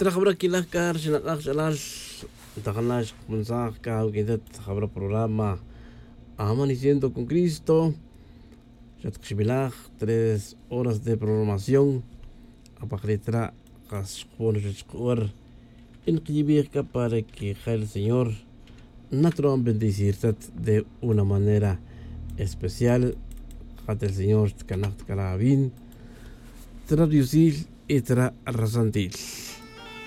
Trabra kilakar shalal Taganash mensaje que habla programa Amaneciendo con Cristo. 3 horas de programación. Apagritra Casjuan en Kibirka para que el Señor natural bendecirte de una manera especial. Que el Señor Kanakt Karabin traducir y trasantil.